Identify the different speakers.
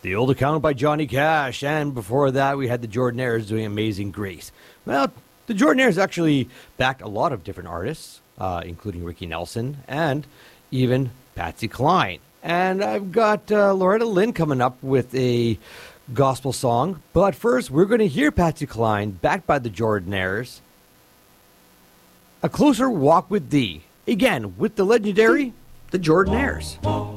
Speaker 1: The Old Account by Johnny Cash, and before that we had the Jordanaires doing Amazing Grace. Well, the Jordanaires actually backed a lot of different artists, including Ricky Nelson and even Patsy Cline. And I've got Loretta Lynn coming up with a gospel song, but first we're going to hear Patsy Cline, backed by the Jordanaires, A Closer Walk with Thee, again with the legendary The Jordanaires.